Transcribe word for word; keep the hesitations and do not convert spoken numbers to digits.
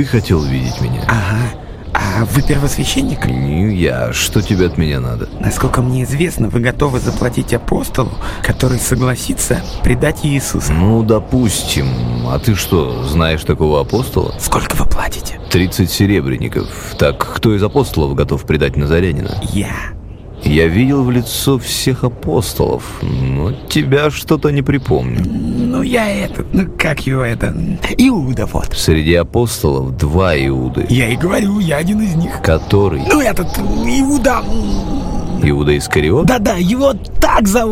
ты хотел видеть меня? Ага. А вы первосвященник? Не я. Что тебе от меня надо? Насколько мне известно, вы готовы заплатить апостолу, который согласится предать Иисуса. Ну, допустим. А ты что, знаешь такого апостола? Сколько вы платите? тридцать серебряников. Так кто из апостолов готов предать назарянина? Я. Я видел в лицо всех апостолов, но тебя что-то не припомню. Ну, я этот, ну, как его это, Иуда вот. Среди апостолов два Иуды. Я и говорю, я один из них. Который? Ну, этот, Иуда. Иуда Искариот? Да-да, его так зовут.